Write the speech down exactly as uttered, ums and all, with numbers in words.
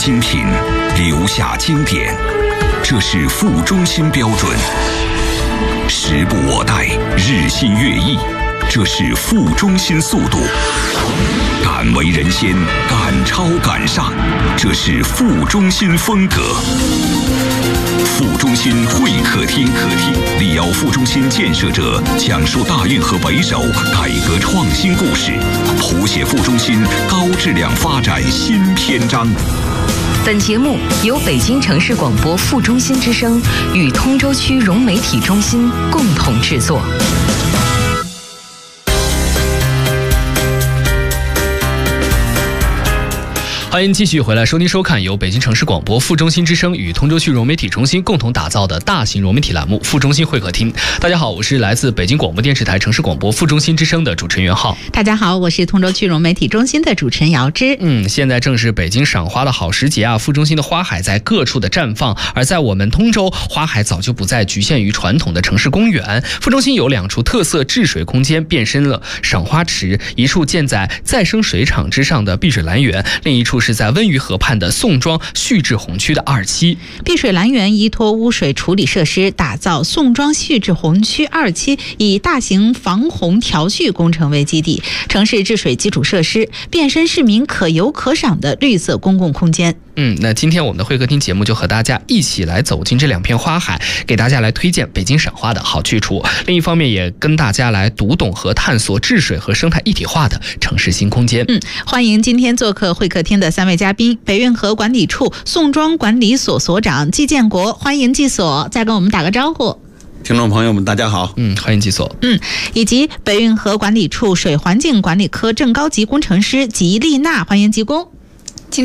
精品，留下经典，这是副中心标准。时不我待，日新月异，这是副中心速度。敢为人先，敢超敢上，这是副中心风格。副中心会客厅，客厅力邀副中心建设者讲述大运河北首改革创新故事，谱写副中心高质量发展新篇章。 本节目由北京城市广播副中心之声与通州区融媒体中心共同制作。 欢迎继续回来收听收看由北京城市广播副中心之声与通州区融媒体中心共同打造的大型融媒体栏目副中心会客厅。大家好，我是来自北京广播电视台城市广播副中心之声的主持人袁浩。 大家好，我是通州区融媒体中心的主持人姚芝。 嗯，现在正是北京赏花的好时节啊，副中心的花海在各处的绽放，而在我们通州，花海早就不再局限于传统的城市公园。副中心有两处特色治水空间变身了赏花池，一处建在再生水厂之上的碧水蓝园，另一处是在温榆河畔的宋庄蓄治洪区的二期。 碧水蓝园依托污水处理设施打造宋庄蓄治洪区二期，以大型防洪调蓄工程为基地，城市治水基础设施，变身市民可游可赏的绿色公共空间。 嗯，那今天我们的会客厅节目就和大家一起来走进这两片花海，给大家来推荐北京赏花的好去处。另一方面，也跟大家来读懂和探索治水和生态一体化的城市新空间。 嗯，欢迎今天做客会客厅的三位嘉宾：北运河管理处宋庄管理所所长季建国，欢迎季所，再跟我们打个招呼。 听众朋友们大家好。 嗯，欢迎季所。 嗯，以及北运河管理处水环境管理科正高级工程师吉丽娜，欢迎吉工。